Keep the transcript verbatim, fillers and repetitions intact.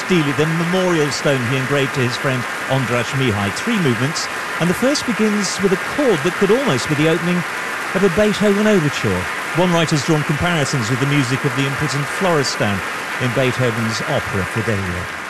Stele, the memorial stone he engraved to his friend Ondrej Mihai. Three movements, and the first begins with a chord that could almost be the opening of a Beethoven overture. One writer's drawn comparisons with the music of the imprisoned Florestan in Beethoven's opera Fidelio.